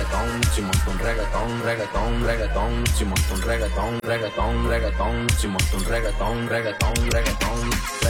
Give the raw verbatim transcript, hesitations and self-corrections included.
reggaetón, si monto un reggaetón, reggaetón, reggaetón, si monto un reggaetón, reggaetón, reggaetón, si monto un reggaetón, reggaetón, reggaetón.